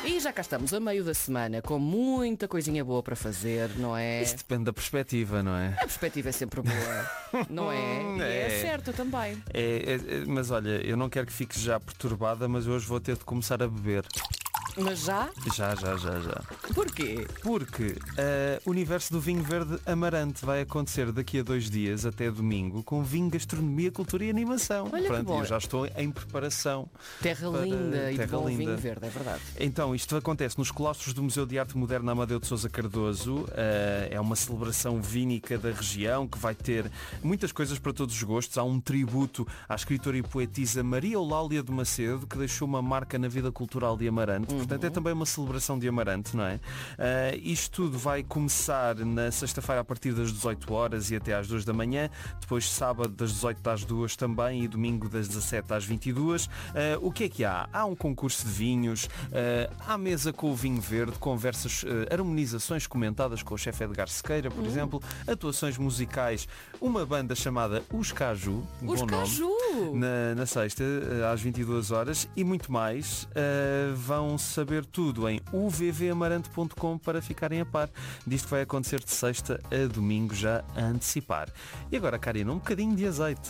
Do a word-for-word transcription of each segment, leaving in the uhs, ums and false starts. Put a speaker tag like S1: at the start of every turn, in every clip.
S1: E já cá estamos a meio da semana, com muita coisinha boa para fazer, não é?
S2: Isso depende da perspectiva, não é?
S1: A perspectiva é sempre boa, não é? E é,
S2: É.
S1: certo também.
S2: É, é, é, mas olha, eu não quero que fiques já perturbada, mas hoje vou ter de começar a beber.
S1: Mas já?
S2: Já, já, já, já.
S1: Porquê?
S2: Porque o universo do vinho verde Amarante vai acontecer daqui a dois dias até domingo com vinho, gastronomia, cultura e animação.
S1: Olha que
S2: Portanto,
S1: bom.
S2: eu já estou em preparação.
S1: Terra
S2: para-
S1: linda e de
S2: terra
S1: bom
S2: linda.
S1: vinho verde, é verdade.
S2: Então, isto acontece nos claustros do Museu de Arte Moderna Amadeu de Sousa Cardoso. Uh, é uma celebração vínica da região que vai ter muitas coisas para todos os gostos. Há um tributo à escritora e poetisa Maria Eulália de Macedo, que deixou uma marca na vida cultural de Amarante.
S1: Uhum.
S2: Portanto, é também uma celebração de Amarante, não é? Uh, isto tudo vai começar na sexta-feira a partir das dezoito horas e até às duas da manhã. Depois sábado das dezoito às duas também e domingo das dezassete às vinte e duas. Uh, o que é que há? Há um concurso de vinhos, uh, há mesa com o vinho verde, conversas, uh, harmonizações comentadas com o chefe Edgar Sequeira, por
S1: Uhum.
S2: exemplo, atuações musicais, uma banda chamada Os Caju, um
S1: Os
S2: bom nome,
S1: Caju!
S2: na, na sexta, uh, às vinte e duas horas, e muito mais. Uh, vão saber tudo em u v v amarante ponto com para ficarem a par disto que vai acontecer de sexta a domingo, já a antecipar. E agora, Karina, um bocadinho de azeite.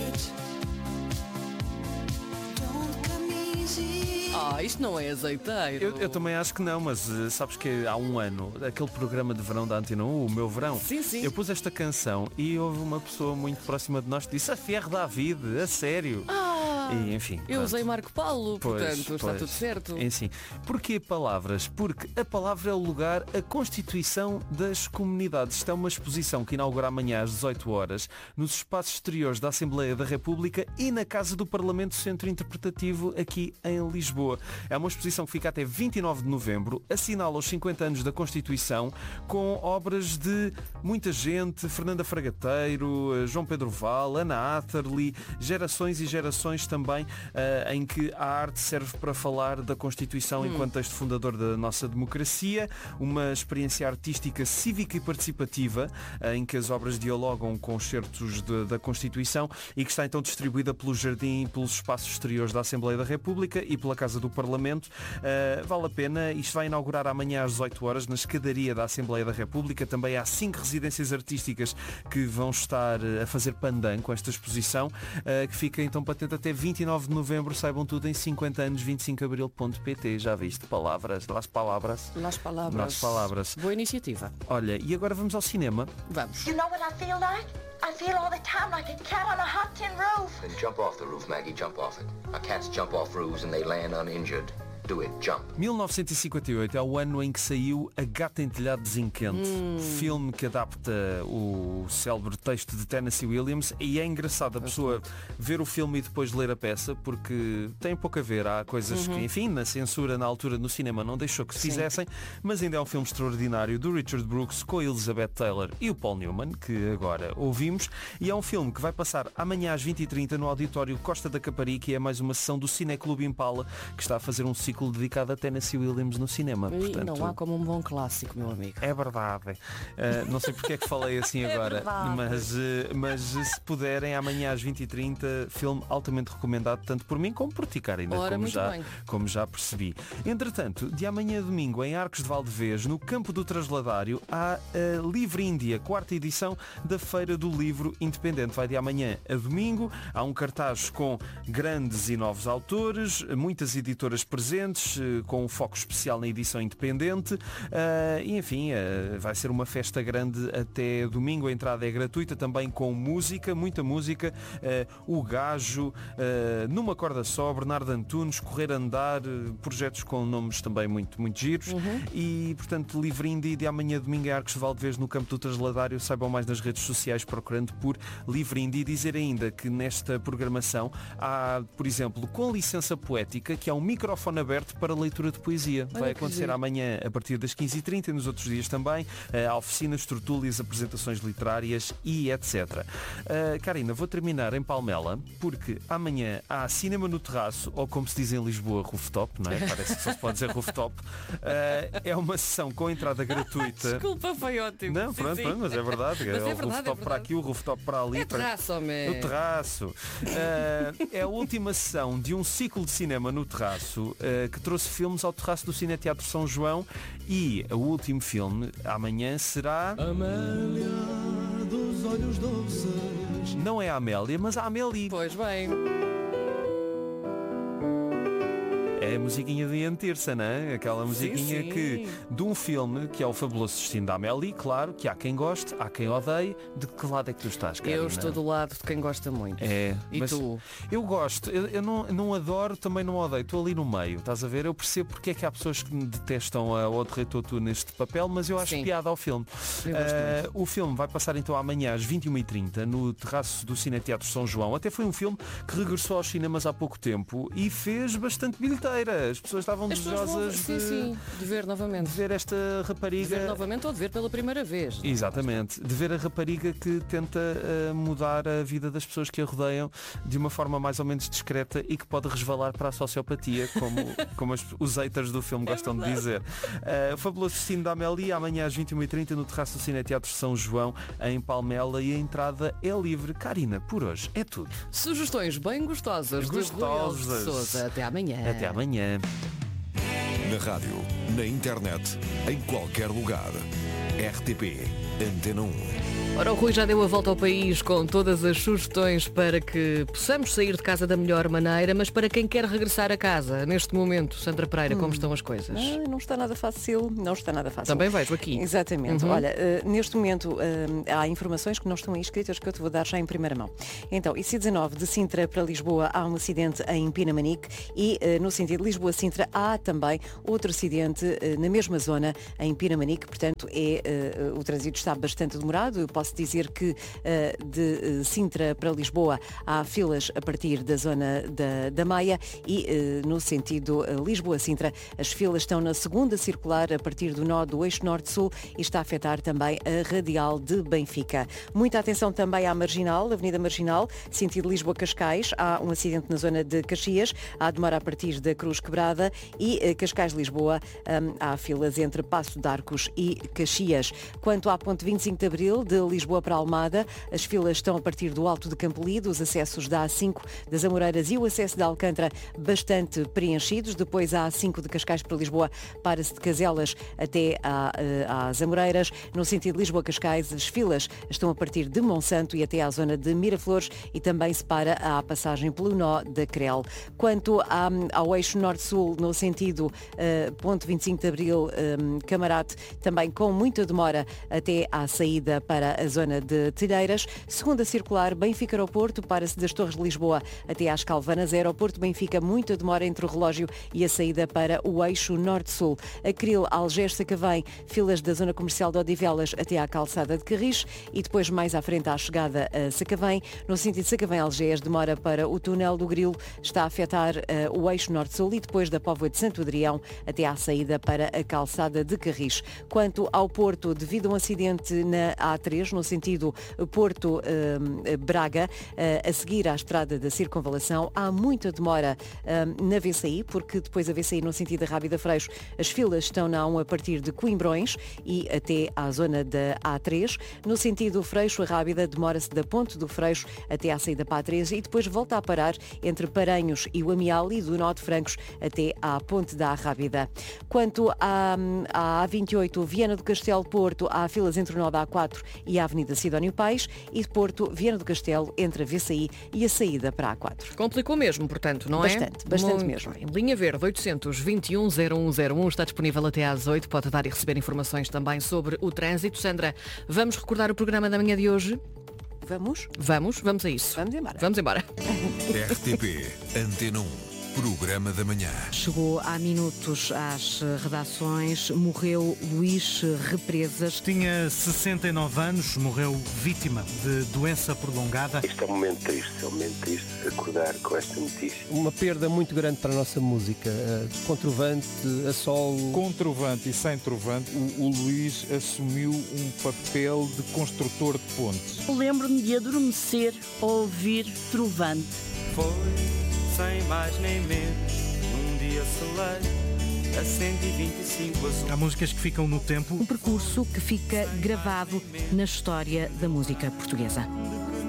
S1: Ah, isto não é azeiteiro.
S2: Eu, eu também acho que não, mas uh, sabes que há um ano, aquele programa de verão da Antena um, o meu verão,
S1: Sim, sim.
S2: eu pus esta canção e houve uma pessoa muito próxima de nós que disse: a Ferro David, a sério.
S1: Ah,
S2: E, enfim,
S1: eu
S2: pronto.
S1: usei Marco Paulo,
S2: Pois,
S1: portanto está
S2: pois.
S1: tudo certo.
S2: Enfim, porquê palavras? Porque a palavra é o lugar, a constituição das comunidades. Isto é uma exposição que inaugura amanhã às dezoito horas nos espaços exteriores da Assembleia da República e na Casa do Parlamento Centro Interpretativo aqui em Lisboa. É uma exposição que fica até vinte e nove de novembro, assinala os cinquenta anos da Constituição com obras de muita gente: Fernanda Fragateiro, João Pedro Val, Ana Atherley, gerações e gerações também, uh, em que a arte serve para falar da Constituição
S1: Hum.
S2: enquanto texto fundador da nossa democracia, uma experiência artística cívica e participativa, uh, em que as obras dialogam com os certos de, da Constituição e que está então distribuída pelo jardim e pelos espaços exteriores da Assembleia da República e pela Casa do Parlamento. Uh, vale a pena. Isto vai inaugurar amanhã às dezoito horas na escadaria da Assembleia da República. Também há cinco residências artísticas que vão estar uh, a fazer pandan com esta exposição, uh, que fica então patente até vinte e nove de novembro. Saibam tudo em cinquenta anos vinte e cinco abril ponto pt. Já viste? Palavras, las palavras.
S1: Las palavras.
S2: Las palavras.
S1: Boa iniciativa.
S2: Olha, e agora vamos ao cinema.
S1: Vamos.
S3: You know what I feel like? I feel all the time like a cat on a hot tin roof.
S4: Then jump off the roof, Maggie, jump off it. Our cats jump off roofs and they land uninjured. Do it, jump.
S2: mil novecentos e cinquenta e oito é o ano em que saiu A Gata em Telhado Desinquente,
S1: Hum.
S2: filme que adapta o célebre texto de Tennessee Williams, e é engraçado a pessoa ver o filme e depois ler a peça, porque tem pouco a ver. Há coisas que, enfim, na censura na altura no cinema não deixou que se
S1: Sim.
S2: fizessem, mas ainda é um filme extraordinário do Richard Brooks com a Elizabeth Taylor e o Paul Newman, que agora ouvimos, e é um filme que vai passar amanhã às vinte e trinta no auditório Costa da Caparica, e é mais uma sessão do Cineclube Impala, que está a fazer um ciclo dedicado a Tennessee Williams no cinema.
S1: E
S2: Portanto,
S1: não há como um bom clássico, meu amigo.
S2: é verdade. Uh, não sei porque é que falei assim agora,
S1: verdade.
S2: mas, uh, mas uh, se puderem, amanhã às vinte e trinta, filme altamente recomendado, tanto por mim como por ti, Karina,
S1: Ora,
S2: como,
S1: muito
S2: já,
S1: bem.
S2: como já percebi. Entretanto, de amanhã a domingo, em Arcos de Valdevez, no Campo do Trasladário, há a Livre Índia, quarta edição da Feira do Livro Independente. Vai de amanhã a domingo. Há um cartaz com grandes e novos autores, muitas editoras presentes, com um foco especial na edição independente, uh, e enfim, uh, vai ser uma festa grande até domingo. A entrada é gratuita, também com música, muita música, uh, o Gajo, uh, Numa Corda Só, Bernardo Antunes, Correr Andar, uh, projetos com nomes também muito, muito giros,
S1: Uhum.
S2: e portanto Livre Indie de amanhã domingo em Arcos de Valdevez no Campo do Trasladário. Saibam mais nas redes sociais procurando por Livre Indie. E dizer ainda que nesta programação há, por exemplo, Com Licença Poética, que é um microfone aberto para leitura de poesia.
S1: Olha
S2: Vai
S1: que
S2: acontecer
S1: giro.
S2: amanhã a partir das quinze e trinta e nos outros dias também. Uh, há oficinas, tertúlias, apresentações literárias e etcétera. Uh, Karina, vou terminar em Palmela, porque amanhã há cinema no terraço, ou como se diz em Lisboa, rooftop, não é? Parece que só se pode dizer rooftop. Uh, é uma sessão com entrada gratuita.
S1: Desculpa, foi ótimo.
S2: Não,
S1: Sim,
S2: pronto,
S1: sim.
S2: pronto, mas é verdade.
S1: Mas
S2: é
S1: é
S2: o
S1: verdade,
S2: rooftop
S1: é
S2: para
S1: verdade.
S2: aqui, o rooftop para ali.
S1: É
S2: para-
S1: terraço, homem.
S2: O terraço. Uh, é a última sessão de um ciclo de cinema no terraço, uh, uh, que trouxe filmes ao terraço do Cineteatro São João, e o último filme, amanhã, será...
S5: Amélia dos olhos doces.
S2: Não é a Amélia, mas a Amélie.
S1: Pois bem.
S2: É a musiquinha de Ian Tirsa, não é? Aquela musiquinha
S1: sim.
S2: que, de um filme que é o Fabuloso Destino da Amélie, claro, que há quem goste, há quem odeie. De que lado é que tu estás, Karina?
S1: Eu estou do lado de quem gosta muito.
S2: É,
S1: E
S2: mas
S1: tu?
S2: eu gosto, eu, eu não, não adoro, também não odeio, estou ali no meio, estás a ver? Eu percebo porque é que há pessoas que me detestam a Audrey Tautou neste papel, mas eu acho
S1: Sim.
S2: piada ao filme.
S1: Eu gosto
S2: Uh, o filme vai passar então amanhã às vinte e uma e trinta no terraço do Cineteatro São João. Até foi um filme que regressou aos cinemas há pouco tempo e fez bastante bilheteira. As pessoas estavam
S1: As pessoas vão,
S2: desejosas
S1: sim,
S2: de,
S1: sim, de ver novamente.
S2: de ver esta
S1: De
S2: rapariga.
S1: ver novamente ou de ver pela primeira vez.
S2: Exatamente, de ver a rapariga que tenta uh, mudar a vida das pessoas que a rodeiam de uma forma mais ou menos discreta e que pode resvalar para a sociopatia, como, como as, os haters do filme gostam de dizer. Uh, o Fabuloso Destino da Amélie, amanhã às vinte e uma e trinta no terraço do Cineteatro São João, em Palmela, e a entrada é livre. Karina, por hoje é tudo.
S1: Sugestões bem gostosas,
S2: Gostosas.
S1: de Rui Alves de Sousa. Até amanhã.
S2: Até amanhã.
S5: Na rádio, na internet, em qualquer lugar. R T P Antena um.
S1: Ora, o Rui já deu a volta ao país com todas as sugestões para que possamos sair de casa da melhor maneira, mas para quem quer regressar a casa, neste momento, Sandra Pereira, como estão as coisas?
S6: Ah, não está nada fácil, não está nada fácil.
S1: Também vejo aqui.
S6: Exatamente.
S1: Uhum.
S6: Olha, uh, neste momento uh, há informações que não estão aí escritas que eu te vou dar já em primeira mão. Então, I C dezenove de Sintra para Lisboa há um acidente em Pinamanique e uh, no sentido de Lisboa-Sintra há também outro acidente uh, na mesma zona em Pinamanique, portanto é, uh, o trânsito está bastante demorado. Eu posso dizer que uh, de uh, Sintra para Lisboa há filas a partir da zona da, da Maia e uh, no sentido uh, Lisboa-Sintra as filas estão na segunda circular a partir do nó do eixo norte-sul e está a afetar também a radial de Benfica. Muita atenção também à Marginal, Avenida Marginal, sentido Lisboa-Cascais. Há um acidente na zona de Caxias, há demora a partir da Cruz Quebrada e uh, Cascais-Lisboa um, há filas entre Passo de Arcos e Caxias. Quanto à ponte vinte e cinco de Abril, de Lisboa para Almada, as filas estão a partir do Alto de Campolide, os acessos da A cinco das Amoreiras e o acesso de Alcântara bastante preenchidos. Depois a A cinco de Cascais para Lisboa para-se de Caselas até à, às Amoreiras. No sentido Lisboa-Cascais, as filas estão a partir de Monsanto e até à zona de Miraflores e também se para à passagem pelo nó da Crel. Quanto à, ao eixo norte-sul, no sentido uh, ponto vinte e cinco de Abril, um, Camarate, também com muita demora até à saída para a zona de Telheiras. Segunda circular, Benfica Aeroporto, para-se das Torres de Lisboa até às Calvanas. Aeroporto Benfica, muita demora entre o relógio e a saída para o eixo norte-sul. Acril, Algés, Sacavém, filas da zona comercial de Odivelas até à calçada de Carris e depois mais à frente à chegada a Sacavém. No sentido Sacavém-Algés, demora para o túnel do Grilo, está a afetar uh, o eixo norte-sul e depois da Póvoa de Santo Adrião até à saída para a calçada de Carris. Quanto ao Porto, devido a um acidente na A três, no sentido Porto-Braga, uh, uh, a seguir à estrada da Circunvalação, há muita demora uh, na V C I, porque depois a V C I no sentido da Rábida Freixo, as filas estão na A um a partir de Coimbrões e até à zona da A três. No sentido Freixo, a Rábida demora-se da Ponte do Freixo até à saída para a A três e depois volta a parar entre Paranhos e o Amial e do Nó de Francos até à Ponte da Rábida. Quanto à, à A vinte e oito, Viana do Castelo Porto, há filas entre o Nó da A quatro e a Avenida Sidónio Pais e de Porto, Viana do Castelo, entre a V C I e a saída para a A quatro.
S1: Complicou mesmo, portanto, não
S6: bastante,
S1: é?
S6: Bastante, bastante
S1: Muito
S6: mesmo.
S1: Bem. Linha Verde oitocentos, vinte e um, zero um zero um está disponível até às oito. Pode dar e receber informações também sobre o trânsito. Sandra, vamos recordar o programa da manhã de hoje?
S6: Vamos?
S1: Vamos, vamos a isso.
S6: Vamos embora.
S1: Vamos embora.
S5: R T P Antena um. Programa da Manhã.
S7: Chegou há minutos às redações, morreu Luís Represas.
S8: Tinha sessenta e nove anos, morreu vítima de doença prolongada.
S9: Este é um momento triste, é um momento triste acordar com esta notícia.
S10: Uma perda muito grande para a nossa música, com trovante, a solo.
S11: Com trovante e sem trovante, o, o Luís assumiu um papel de construtor de pontes.
S12: Lembro-me de adormecer a ouvir trovante.
S13: Foi sem mais nem menos, num dia celeiro, a cento e vinte e cinco azul.
S8: Há músicas que ficam no tempo.
S7: Um percurso que fica gravado na história da música portuguesa.